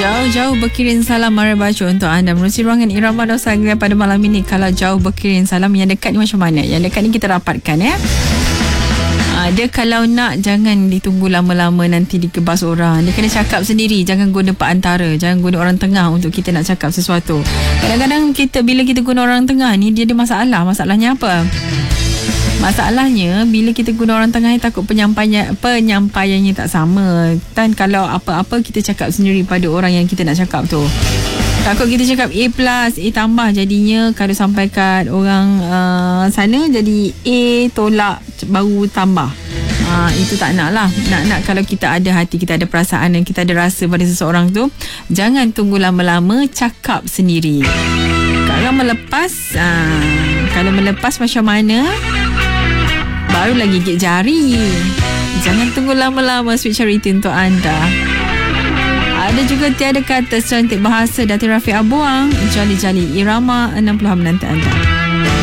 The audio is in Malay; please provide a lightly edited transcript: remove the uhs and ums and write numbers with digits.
Jauh-jauh berkirim salam mari baca untuk anda menerusi ruangan Irama Nostalgia pada malam ini. Kalau jauh berkirim salam, yang dekat ni macam mana? Yang dekat ni kita rapatkan ya. Dia kalau nak jangan ditunggu lama-lama nanti dikebas orang. Dia kena cakap sendiri, jangan guna perantara, jangan guna orang tengah untuk kita nak cakap sesuatu. Kadang-kadang bila kita guna orang tengah ni, dia ada masalah. Masalahnya apa? Masalahnya bila kita guna orang tengah ni, takut penyampaiannya tak sama. Dan kalau apa-apa kita cakap sendiri pada orang yang kita nak cakap tu, takut kita cakap A+, A tambah, jadinya kalau sampai kat orang sana jadi A tolak baru tambah. Itu tak nak lah. Nak kalau kita ada hati, kita ada perasaan dan kita ada rasa pada seseorang tu, jangan tunggu lama-lama, cakap sendiri. Kalau melepas kalau melepas macam mana, barulah gigit jari. Jangan tunggu lama-lama. Sweet Charity untuk anda. Ada juga tiada kata secantik bahasa Datin Rafiq Abuang. Jali-jali irama 60 menanti anda.